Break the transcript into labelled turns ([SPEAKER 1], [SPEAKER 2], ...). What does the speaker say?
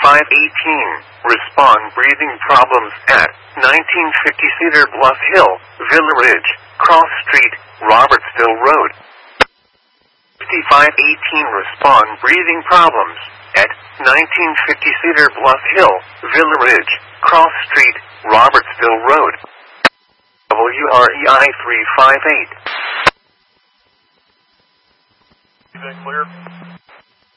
[SPEAKER 1] Respond breathing problems at 1950 Cedar Bluff Hill, Villa Ridge, Cross Street, Robertsville Road. 5518 Respond breathing problems at 1950 Cedar Bluff Hill, Villa Ridge, Cross Street, Robertsville Road. WREI 358.
[SPEAKER 2] Is that clear?